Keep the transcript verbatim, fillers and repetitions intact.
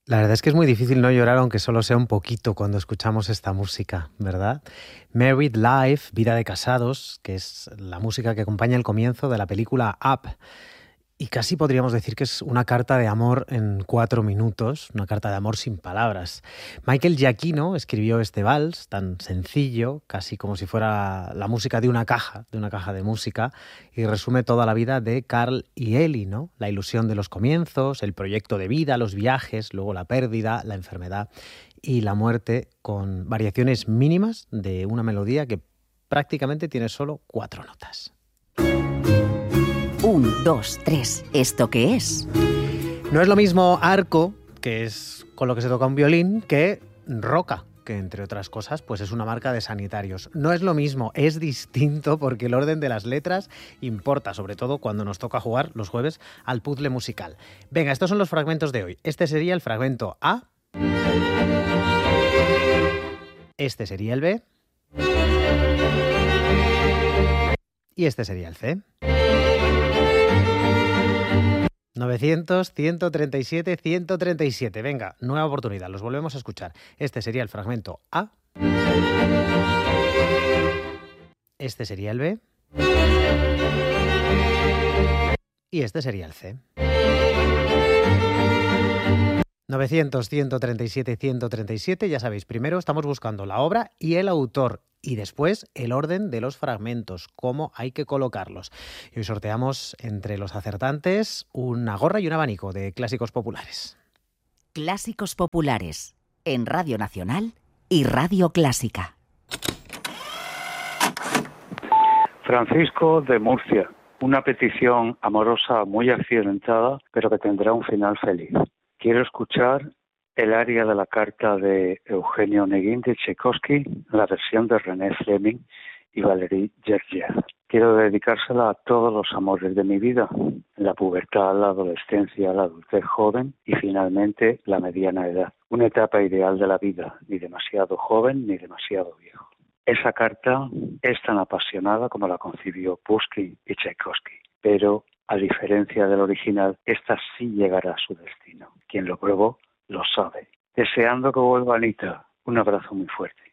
La verdad es que es muy difícil no llorar, aunque solo sea un poquito, cuando escuchamos esta música, ¿verdad? Married Life, Vida de Casados, que es la música que acompaña el comienzo de la película Up. Y casi podríamos decir que es una carta de amor en cuatro minutos, una carta de amor sin palabras. Michael Giacchino escribió este vals tan sencillo, casi como si fuera la música de una caja, de una caja de música, y resume toda la vida de Carl y Ellie, ¿no? La ilusión de los comienzos, el proyecto de vida, los viajes, luego la pérdida, la enfermedad y la muerte, con variaciones mínimas de una melodía que prácticamente tiene solo cuatro notas. Un, dos, tres. ¿Esto qué es? No es lo mismo arco, que es con lo que se toca un violín, que roca, que entre otras cosas pues es una marca de sanitarios. No es lo mismo, es distinto, porque el orden de las letras importa, sobre todo cuando nos toca jugar los jueves al puzzle musical. Venga, estos son los fragmentos de hoy. Este sería el fragmento A. Este sería el B. Y este sería el C. novecientos, ciento treinta y siete, ciento treinta y siete. Venga, nueva oportunidad, los volvemos a escuchar. Este sería el fragmento A. Este sería el B. Y este sería el C. novecientos, ciento treinta y siete, ciento treinta y siete, ya sabéis, primero estamos buscando la obra y el autor, y después el orden de los fragmentos, cómo hay que colocarlos. Y hoy sorteamos entre los acertantes una gorra y un abanico de Clásicos Populares. Clásicos Populares, en Radio Nacional y Radio Clásica. Francisco de Murcia, una petición amorosa muy accidentada, pero que tendrá un final feliz. Quiero escuchar el aria de la carta de Eugenio Onegin de Tchaikovsky, la versión de René Fleming y Valéry Gergiev. Quiero dedicársela a todos los amores de mi vida, la pubertad, la adolescencia, la adultez joven y finalmente la mediana edad. Una etapa ideal de la vida, ni demasiado joven ni demasiado viejo. Esa carta es tan apasionada como la concibió Pushkin y Tchaikovsky, pero a diferencia del original, esta sí llegará a su destino. Quien lo probó lo sabe. Deseando que vuelva Anita, un abrazo muy fuerte.